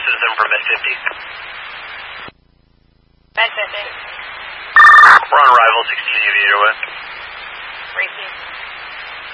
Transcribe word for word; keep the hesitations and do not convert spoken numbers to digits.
citizen from Med fifty. Med fifty. We're on arrival, sixteen Aviator